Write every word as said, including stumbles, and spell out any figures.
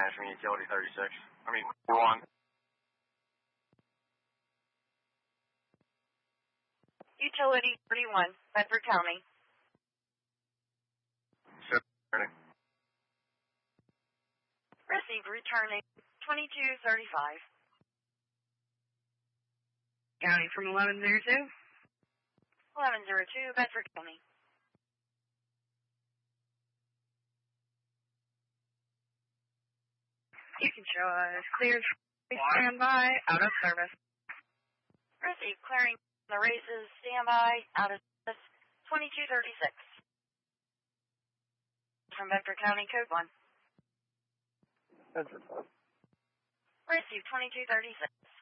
Nashville Utility thirty-six. I mean, one. Utility thirty-one, Bedford County. Ready. Receive returning twenty-two thirty-five. County from eleven oh two. eleven oh two, Bedford County. You can show us cleared standby, out of service. Receive clearing the races, standby, out of service, twenty-two thirty-six. From Bedford County, code one. Bedford. Receive twenty-two thirty-six.